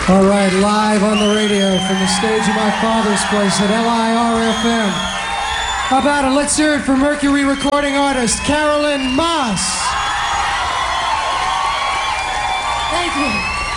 All right, live on the radio from the stage of my father's place at LIRFM. How about it? Let's hear it for Mercury recording artist Carolyn Moss. Thank you.